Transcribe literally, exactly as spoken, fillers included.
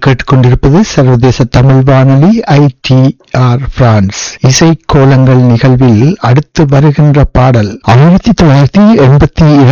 கேட்டுக்கொண்டிருப்பது சர்வதேச தமிழ் வானொலி ஐ டி ஆர் பிரான்ஸ். இசை கோலங்கள் நிகழ்வில் அடுத்து வருகின்ற பாடல் ஆயிரத்தி தொள்ளாயிரத்தி எண்பத்தி